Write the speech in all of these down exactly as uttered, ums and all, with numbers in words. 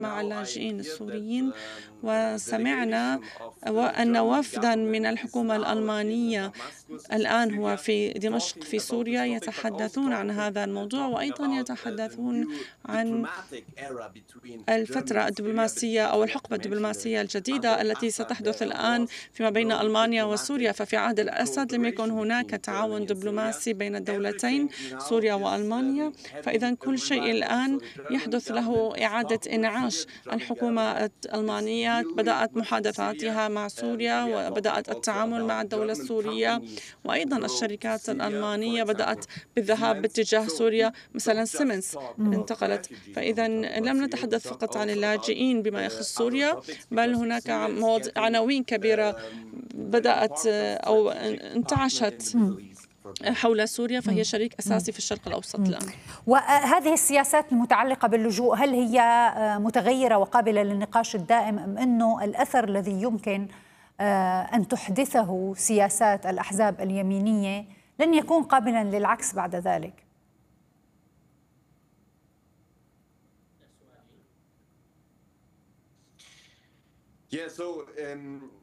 مع اللاجئين السوريين، وسمعنا أن وفدا من الحكومة الألمانية الآن هو في دمشق في سوريا يتحدثون عن هذا الموضوع، وأيضا يتحدثون عن الفترة الدبلوماسية أو الحقبة الدبلوماسية الجديدة التي ستحدث الآن فيما بين ألمانيا وسوريا. ففي عهد الأسد لم يكن هناك تعاون دبلوماسي بين الدولتين سوريا وألمانيا، فإذا كل شيء الآن يحدث له إعادة إنعاش. الحكومة الألمانية بدأت محادثاتها مع سوريا وبدأت التعامل مع الدولة السورية، وأيضا الشركات الألمانية بدأت بالذهاب باتجاه سوريا، مثلا سيمنز انتقلت. فإذا لم نتحدث فقط عن اللاجئين بما يخص سوريا، بل هناك عناوين كبيرة بدأت أو انتعشت حول سوريا، فهي شريك أساسي في الشرق الأوسط الآن. وهذه السياسات المتعلقة باللجوء هل هي متغيرة وقابلة للنقاش الدائم، أم أنه الأثر الذي يمكن أن تحدثه سياسات الأحزاب اليمينية لن يكون قابلا للعكس بعد ذلك؟ Yeah, so um...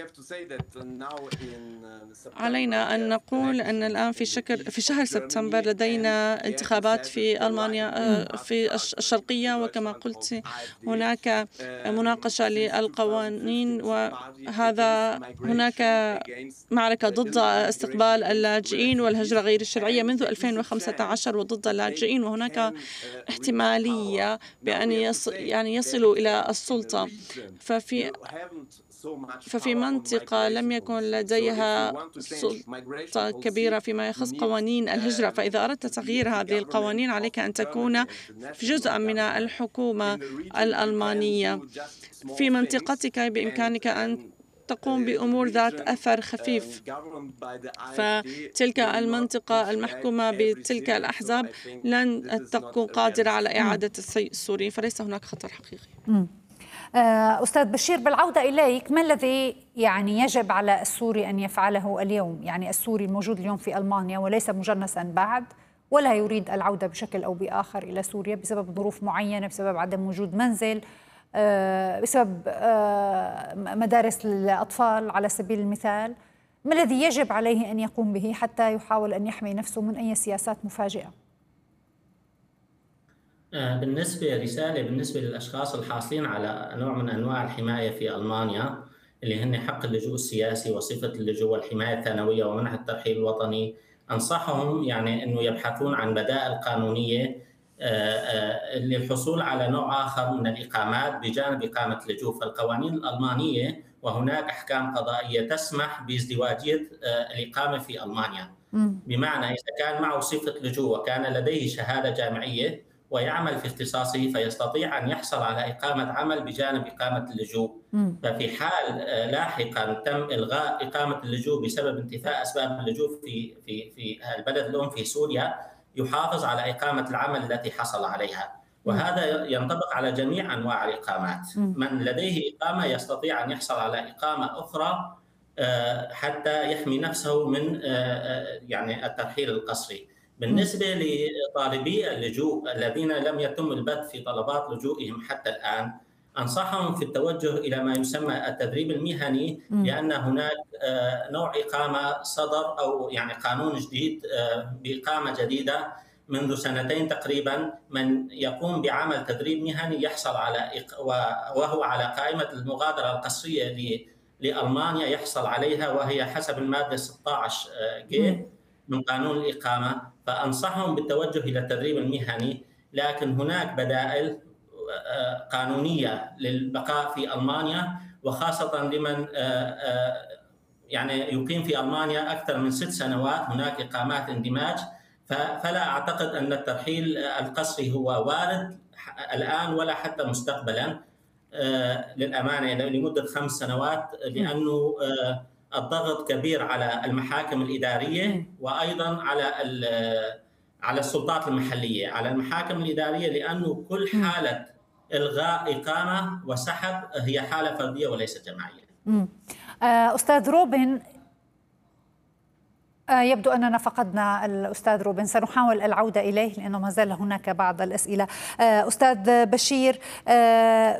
علينا أن نقول أن الآن في شكر في شهر سبتمبر لدينا انتخابات في ألمانيا في الشرقية، وكما قلت هناك مناقشة للقوانين، وهذا هناك معركة ضد استقبال اللاجئين والهجرة غير الشرعية منذ ألفين وخمسة عشر وضد اللاجئين، وهناك احتمالية بأن يصل يعني يصلوا إلى السلطة. ففي ففي منطقة لم يكن لديها سلطة كبيرة فيما يخص قوانين الهجرة، فإذا أردت تغيير هذه القوانين عليك أن تكون في جزء من الحكومة الألمانية. في منطقتك بإمكانك أن تقوم بأمور ذات أثر خفيف، فتلك المنطقة المحكومة بتلك الأحزاب لن تكون قادرة على إعادة السيء السوري، فليس هناك خطر حقيقي. أستاذ بشير، بالعودة إليك، ما الذي يعني يجب على السوري أن يفعله اليوم؟ يعني السوري الموجود اليوم في ألمانيا وليس مجنسا بعد ولا يريد العودة بشكل أو بآخر إلى سوريا بسبب ظروف معينة، بسبب عدم وجود منزل، بسبب مدارس للأطفال على سبيل المثال. ما الذي يجب عليه أن يقوم به حتى يحاول أن يحمي نفسه من أي سياسات مفاجئة؟ بالنسبة رسالة بالنسبة للأشخاص الحاصلين على نوع من أنواع الحماية في ألمانيا، اللي هن حق اللجوء السياسي وصفة اللجوء والحماية الثانوية ومنح الترحيل الوطني، أنصحهم يعني أنه يبحثون عن بدائل قانونية للحصول على نوع آخر من الإقامات بجانب إقامة اللجوء. فالقوانين الألمانية وهناك أحكام قضائية تسمح بازدواجية الإقامة في ألمانيا، بمعنى إذا كان معه صفة لجوء وكان لديه شهادة جامعية ويعمل في اختصاصه فيستطيع أن يحصل على إقامة عمل بجانب إقامة اللجوء. ففي حال لاحقا تم إلغاء إقامة اللجوء بسبب انتفاء أسباب اللجوء في في في البلد الأم في سوريا، يحافظ على إقامة العمل التي حصل عليها، وهذا ينطبق على جميع أنواع الإقامات. من لديه إقامة يستطيع أن يحصل على إقامة أخرى حتى يحمي نفسه من يعني الترحيل القسري. بالنسبة لطالبي اللجوء الذين لم يتم البت في طلبات لجوئهم حتى الآن، أنصحهم في التوجه إلى ما يسمى التدريب المهني، لأن هناك نوع إقامة صدر أو يعني قانون جديد بإقامة جديدة منذ سنتين تقريبا، من يقوم بعمل تدريب مهني يحصل على وهو على قائمة المغادرة القسرية لألمانيا يحصل عليها، وهي حسب المادة ستة عشر جي من قانون الإقامة. فأنصحهم بالتوجه إلى التدريب المهني، لكن هناك بدائل قانونية للبقاء في ألمانيا، وخاصة لمن يعني يقيم في ألمانيا أكثر من ست سنوات هناك إقامات اندماج. فلا أعتقد أن الترحيل القسري هو وارد الآن ولا حتى مستقبلا للأمانة لمدة خمس سنوات، لأنه الضغط كبير على المحاكم الإدارية وأيضا على على السلطات المحلية، على المحاكم الإدارية، لأنه كل حالة إلغاء إقامة وسحب هي حالة فردية وليست جماعية. أستاذ روبن، يبدو أننا فقدنا الأستاذ روبن، سنحاول العودة إليه لأنه ما زال هناك بعض الأسئلة. أستاذ بشير،